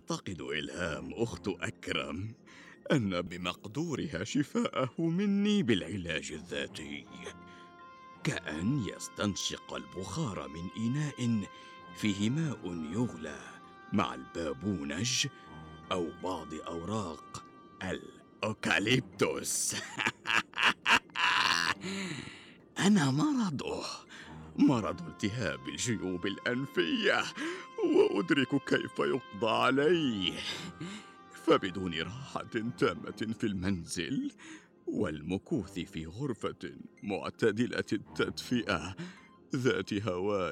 تعتقد إلهام أخت أكرم أن بمقدورها شفاءه مني بالعلاج الذاتي، كأن يستنشق البخار من إناء فيه ماء يغلى مع البابونج أو بعض أوراق الأوكاليبتوس. أنا مرض التهاب الجيوب الأنفية، وأدرك كيف يقضى عليه، فبدون راحة تامة في المنزل والمكوث في غرفة معتدلة التدفئة ذات هواء